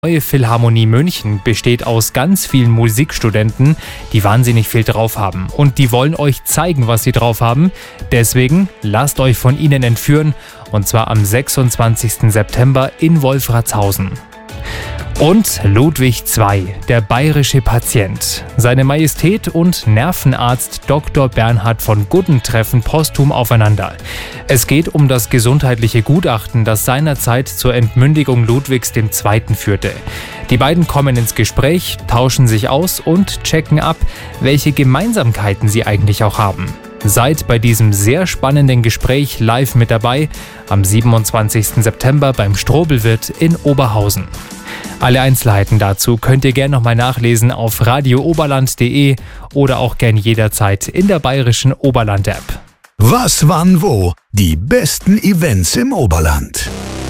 Neue Philharmonie München besteht aus ganz vielen Musikstudenten, die wahnsinnig viel drauf haben. Und die wollen euch zeigen, was sie drauf haben. Deswegen lasst euch von ihnen entführen. Und zwar am 26. September in Wolfratshausen. Und Ludwig II, der bayerische Patient. Seine Majestät und Nervenarzt Dr. Bernhard von Gudden treffen posthum aufeinander. Es geht um das gesundheitliche Gutachten, das seinerzeit zur Entmündigung Ludwigs II. Führte. Die beiden kommen ins Gespräch, tauschen sich aus und checken ab, welche Gemeinsamkeiten sie eigentlich auch haben. Seid bei diesem sehr spannenden Gespräch live mit dabei am 27. September beim Strobelwirt in Oberhausen. Alle Einzelheiten dazu könnt ihr gerne nochmal nachlesen auf radiooberland.de oder auch gern jederzeit in der bayerischen Oberland-App. Was, wann, wo? Die besten Events im Oberland.